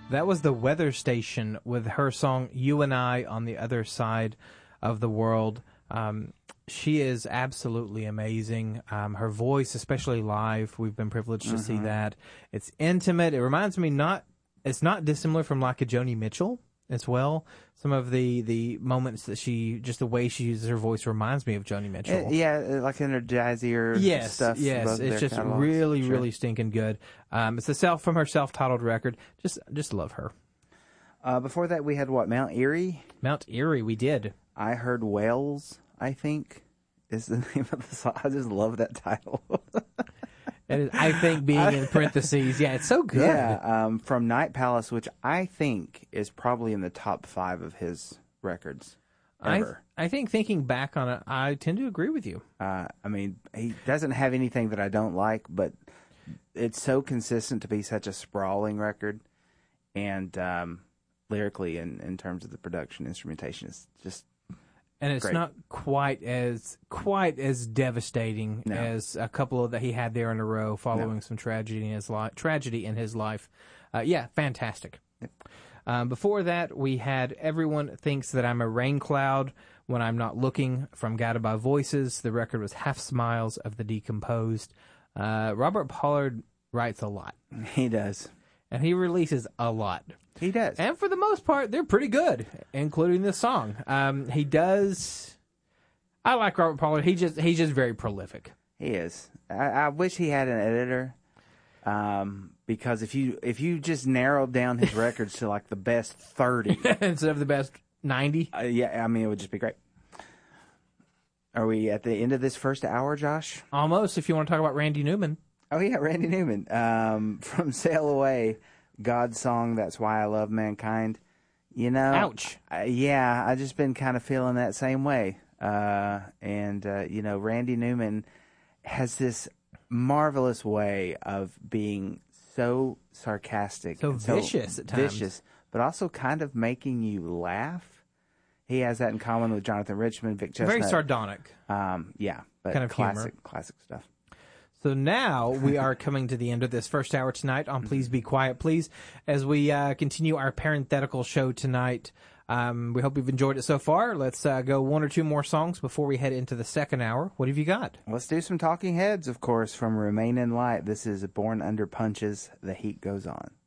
That was the Weather Station with her song You and I on the Other Side of the World. She is absolutely amazing. Her voice, especially live, we've been privileged to see that. It's intimate. It reminds me it's not dissimilar from like a Joni Mitchell as well. Some of the moments that just the way she uses her voice reminds me of Joni Mitchell. Like in her jazzier stuff. Yes, it's just catalogs. Really stinking good. It's from her self-titled record. Just love her. Before that, we had what, Mount Erie? Mount Erie, we did. I Heard Whales, I think, is the name of the song. I just love that title. And I think being in parentheses, it's so good. Yeah, from Night Palace, which I think is probably in the top 5 of his records ever. I think thinking back on it, I tend to agree with you. I mean, he doesn't have anything that I don't like, but it's so consistent to be such a sprawling record, and lyrically, in terms of the production, instrumentation, is just. And it's great. Not quite as devastating as a couple that he had there in a row, following some tragedy in his life. Fantastic. Yep. Before that, we had Everyone Thinks That I'm a Rain Cloud When I'm Not Looking from Guided by Voices. The record was Half Smiles of the Decomposed. Robert Pollard writes a lot. He does. And he releases a lot. He does. And for the most part, they're pretty good, including this song. He does. I like Robert Pollard. He's just very prolific. He is. I wish he had an editor, because if you just narrowed down his records to like the best 30 instead of the best 90, it would just be great. Are we at the end of this first hour, Josh? Almost. If you want to talk about Randy Newman. Oh yeah, Randy Newman from Sail Away. God's song, That's Why I Love Mankind. Ouch. I just been kind of feeling that same way. Randy Newman has this marvelous way of being so sarcastic. So vicious at times. Vicious, but also kind of making you laugh. He has that in common with Jonathan Richman, Vic Chestnut. Very sardonic. But kind of classic stuff. So now we are coming to the end of this first hour tonight on Please Be Quiet, Please. As we continue our parenthetical show tonight, we hope you've enjoyed it so far. Let's go one or two more songs before we head into the second hour. What have you got? Let's do some Talking Heads, of course, from Remain in Light. This is Born Under Punches, The Heat Goes On.